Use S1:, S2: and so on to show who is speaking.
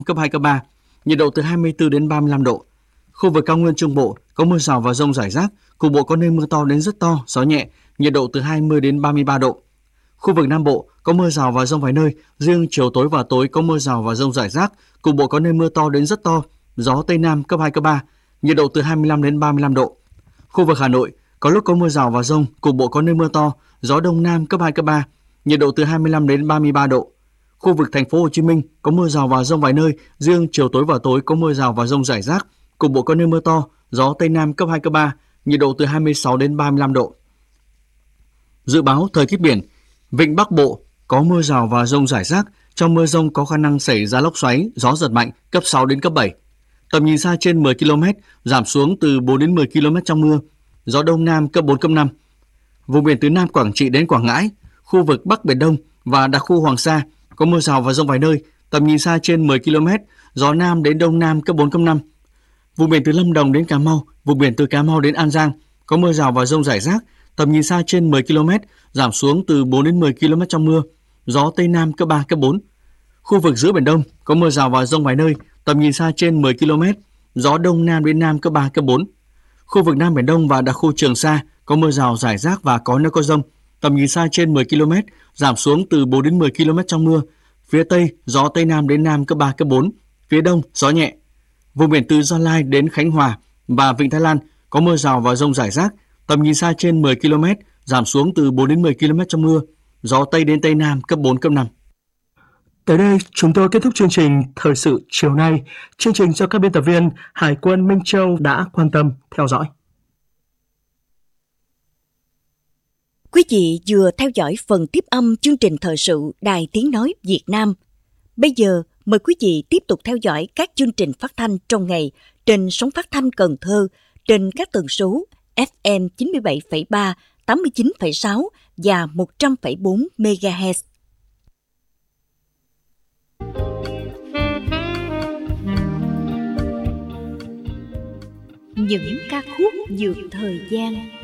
S1: cấp 2, cấp 3, nhiệt độ từ 24 đến 35 độ. Khu vực cao nguyên Trung Bộ có mưa rào và dông rải rác, cục bộ có nơi mưa to đến rất to, gió nhẹ, nhiệt độ từ 20 đến 33 độ. Khu vực Nam Bộ có mưa rào và dông vài nơi, riêng chiều tối và tối có mưa rào và dông rải rác, cục bộ có nơi mưa to đến rất to, gió Tây Nam cấp 2, cấp 3, nhiệt độ từ 25 đến 35 độ. Khu vực Hà Nội có lúc có mưa rào và dông, cục bộ có nơi mưa to, gió Đông Nam cấp 2, cấp 3, nhiệt độ từ 25 đến 33 độ. Khu vực Thành phố Hồ Chí Minh có mưa rào và dông vài nơi, riêng chiều tối và tối có mưa rào và dông rải rác, cục bộ có nơi mưa to, gió Tây Nam cấp 2, cấp 3, nhiệt độ từ 26 đến 35 độ. Dự báo thời tiết biển, vịnh Bắc Bộ có mưa rào và dông rải rác, trong mưa dông có khả năng xảy ra lốc xoáy, gió giật mạnh cấp 6 đến cấp 7. Tầm nhìn xa trên 10 km, giảm xuống từ 4 đến 10 km trong mưa, gió Đông Nam cấp 4, cấp 5. Vùng biển từ Nam Quảng Trị đến Quảng Ngãi, khu vực Bắc Biển Đông và đặc khu Hoàng Sa có mưa rào và dông vài nơi, tầm nhìn xa trên 10 km, gió Nam đến Đông Nam cấp 4, cấp 5. Vùng biển từ Lâm Đồng đến Cà Mau, vùng biển từ Cà Mau đến An Giang có mưa rào và dông rải rác, tầm nhìn xa trên 10 km, giảm xuống từ 4 đến 10 km trong mưa, gió Tây Nam cấp 3, cấp 4. Khu vực giữa Biển Đông có mưa rào và dông vài nơi, tầm nhìn xa trên 10 km, gió Đông Nam đến Nam cấp 3, cấp 4. Khu vực Nam Biển Đông và đặc khu Trường Sa có mưa rào rải rác và có nơi có dông, tầm nhìn xa trên 10 km, giảm xuống từ 4 đến 10 km trong mưa. Phía Tây, gió Tây Nam đến Nam cấp 3, cấp 4, phía Đông, gió nhẹ. Vùng biển từ Gia Lai đến Khánh Hòa và Vịnh Thái Lan có mưa rào và dông rải rác, tầm nhìn xa trên 10 km, giảm xuống từ 4 đến 10 km trong mưa, gió Tây đến Tây Nam cấp 4, cấp 5.
S2: Tới đây, chúng tôi kết thúc chương trình Thời sự chiều nay. Chương trình do các biên tập viên Hải quân Minh Châu đã quan tâm theo dõi.
S3: Quý vị vừa theo dõi phần tiếp âm chương trình thời sự Đài Tiếng Nói Việt Nam. Bây giờ, mời quý vị tiếp tục theo dõi các chương trình phát thanh trong ngày trên sóng phát thanh Cần Thơ trên các tần số FM 97,3, 89,6 và 100,4 MHz. Những ca khúc vượt thời gian.